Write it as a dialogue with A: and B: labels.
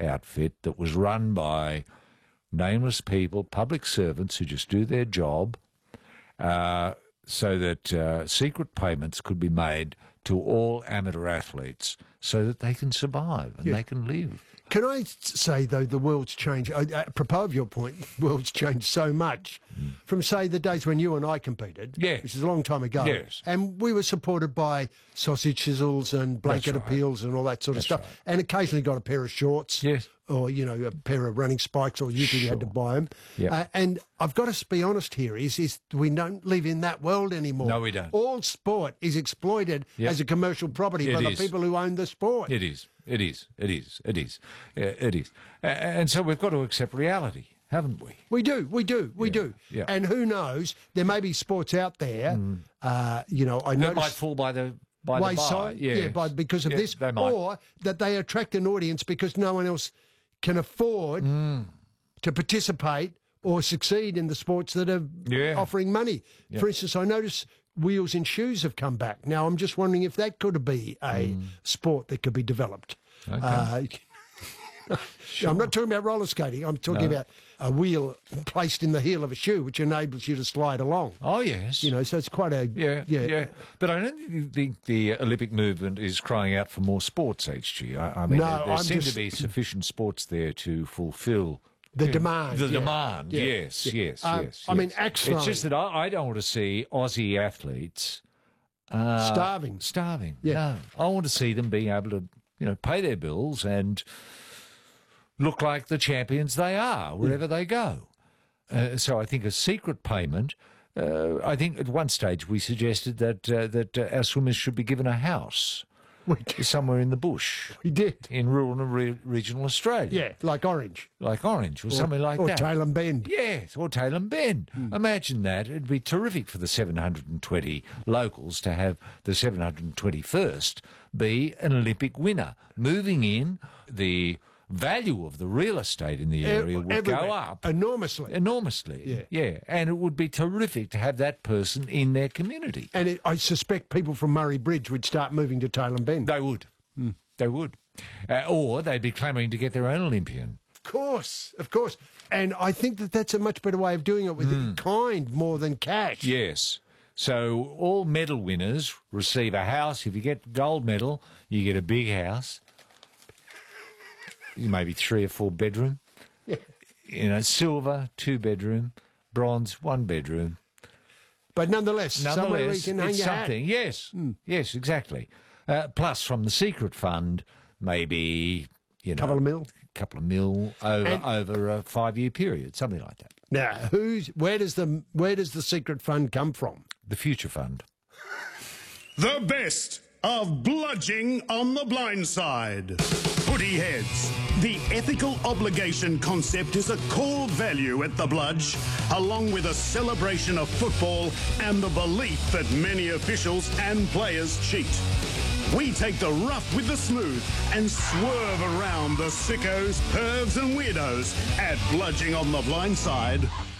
A: outfit that was run by nameless people, public servants who just do their job, so that secret payments could be made to all amateur athletes so that they can survive and they can live.
B: Can I say, though, the world's changed, apropos of your point, the world's changed so much from, say, the days when you and I competed, which is a long time ago, and we were supported by sausage sizzles and blanket appeals and all that sort of stuff, and occasionally got a pair of shorts, or, you know, a pair of running spikes, or usually you had to buy them. And I've got to be honest here, is we don't live in that world anymore.
A: No, we don't.
B: All sport is exploited as a commercial property by the people who own the sport.
A: It is. And so we've got to accept reality, haven't we?
B: We do.
A: Yeah.
B: And who knows, there may be sports out there, you know, I
A: that might fall by the wayside,
B: because of this, or that they attract an audience because no one else can afford to participate or succeed in the sports that are offering money. For instance, I notice wheels in shoes have come back. Now, I'm just wondering if that could be a sport that could be developed. I'm not talking about roller skating. I'm talking about a wheel placed in the heel of a shoe, which enables you to slide along.
A: Oh, yes.
B: You know, so it's quite a...
A: Yeah. But I don't think the Olympic movement is crying out for more sports, HG. I mean, there seem to be sufficient sports there to fulfil...
B: The demand.
A: The demand, yes.
B: I mean, axe throwing.
A: It's just that I don't want to see Aussie athletes... Starving.
B: Yeah.
A: No. I want to see them being able to, you know, pay their bills and look like the champions they are wherever they go. So I think a secret payment... I think at one stage we suggested that our swimmers should be given a house somewhere in the bush.
B: We did.
A: In rural and regional Australia.
B: Yeah, like Orange.
A: Or something like that.
B: Or Tailem Bend.
A: Yes, or Tailem Bend. Imagine that. It'd be terrific for the 720 locals to have the 721st be an Olympic winner. Moving in, the value of the real estate in the area would go up
B: enormously.
A: Yeah, and it would be terrific to have that person in their community.
B: And I suspect people from Murray Bridge would start moving to Tailem Bend.
A: They would. They would. Or they'd be clamouring to get their own Olympian.
B: Of course. And I think that's a much better way of doing it, with kind more than cash.
A: Yes. So all medal winners receive a house. If you get gold medal, you get a big house. Maybe 3 or 4 bedroom.
B: Yeah.
A: You know, silver, 2 bedroom, bronze, 1 bedroom.
B: But nonetheless, somewhere where you can hang your
A: something.
B: hat.
A: Yes, exactly. Plus, from the secret fund, maybe, you know, couple of mil over a 5-year period, something like that.
B: Now, where does the secret fund come from?
A: The Future Fund.
C: The best of Bludging on the Blind Side. Footy heads, the ethical obligation concept is a core value at the Bludge, along with a celebration of football and the belief that many officials and players cheat. We take the rough with the smooth and swerve around the sickos, pervs and weirdos at Bludging on the Blind Side.